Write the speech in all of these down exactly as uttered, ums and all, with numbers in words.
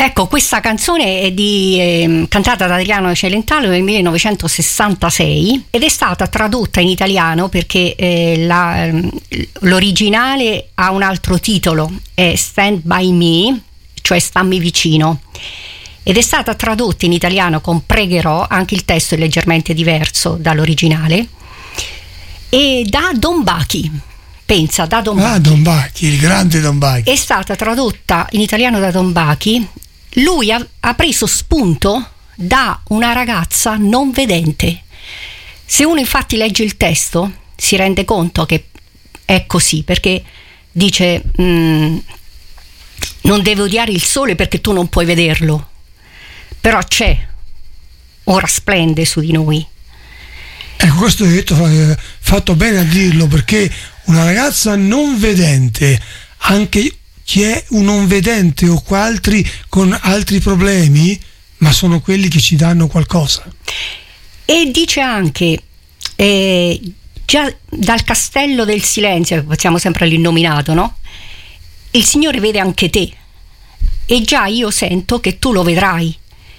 Ecco, questa canzone è di, eh, cantata da Adriano Celentano nel millenovecentosessantasei ed è stata tradotta in italiano perché eh, la, l'originale ha un altro titolo, è Stand By Me, cioè Stammi vicino, ed è stata tradotta in italiano con Pregherò, anche il testo è leggermente diverso dall'originale, e da Don Bachi. Pensa, da Don Bachi. Ah, Don Bachi, il grande Don Bachi. È stata tradotta in italiano da Don Bachi. Lui ha, ha preso spunto da una ragazza non vedente. Se uno infatti legge il testo si rende conto che è così, perché dice mm, non deve odiare il sole perché tu non puoi vederlo, però c'è, ora splende su di noi. Ecco, questo hai detto, fatto bene a dirlo, perché una ragazza non vedente, anche chi è un non vedente o altri con altri problemi, ma sono quelli che ci danno qualcosa. E dice anche eh, già dal castello del silenzio, facciamo sempre l'innominato, no? Il Signore vede anche te e già io sento che tu lo vedrai.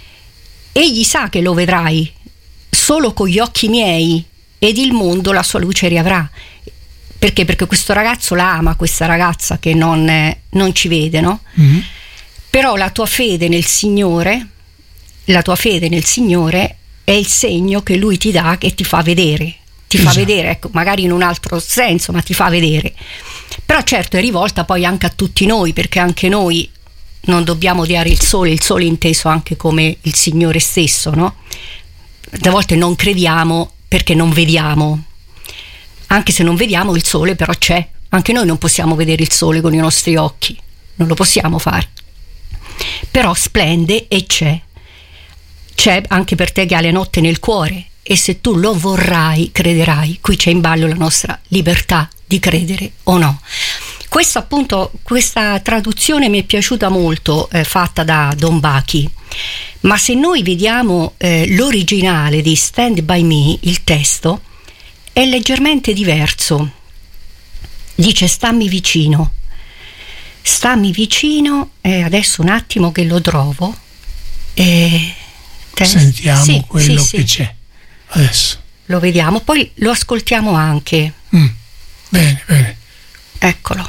Egli sa che lo vedrai solo con gli occhi miei ed il mondo la sua luce riavrà. Perché? Perché questo ragazzo la ama, questa ragazza che non, eh, non ci vede, no? Mm-hmm. Però la tua fede nel Signore, la tua fede nel Signore è il segno che Lui ti dà, che ti fa vedere, ti esatto. fa vedere, ecco, magari in un altro senso, ma ti fa vedere. Però certo è rivolta poi anche a tutti noi, perché anche noi non dobbiamo odiare il sole, il sole inteso anche come il Signore stesso, no? A volte non crediamo perché non vediamo. Anche se non vediamo il sole, però c'è. Anche noi non possiamo vedere il sole con i nostri occhi, non lo possiamo fare. Però splende e c'è. C'è anche per te che ha le notte nel cuore, e se tu lo vorrai, crederai. Qui c'è in ballo la nostra libertà di credere o no. Questa appunto, questa traduzione mi è piaciuta molto, eh, fatta da Don Bachi. Ma se noi vediamo eh, l'originale di Stand By Me, il testo è leggermente diverso. Dice stammi vicino, stammi vicino, e adesso un attimo che lo trovo. E te... Sentiamo sì, quello sì, che sì. c'è adesso. Lo vediamo, poi lo ascoltiamo anche. Mm. Bene, bene. Eccolo.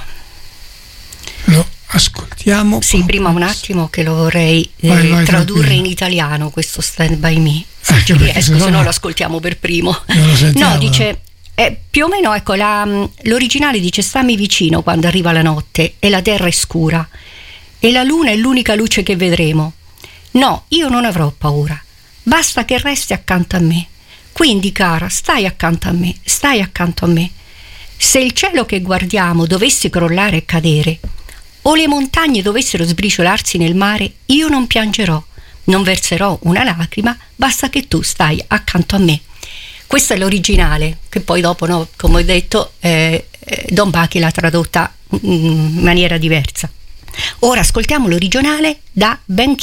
Lo ascoltiamo. Sì, prima un attimo che lo vorrei eh, vai, vai, tradurre tranquillo. in italiano, questo Stand By Me. Se Eh, ci riesco, se no, no lo ascoltiamo per primo. No, dice eh, più o meno, ecco, la, l'originale dice stammi vicino quando arriva la notte e la terra è scura e la luna è l'unica luce che vedremo. No, io non avrò paura, basta che resti accanto a me. Quindi, cara, stai accanto a me, stai accanto a me. Se il cielo che guardiamo dovesse crollare e cadere, o le montagne dovessero sbriciolarsi nel mare, io non piangerò, non verserò una lacrima, basta che tu stai accanto a me. Questa è l'originale, che poi dopo, no, come ho detto, eh, Don Bachi l'ha tradotta in maniera diversa. Ora ascoltiamo l'originale da Ben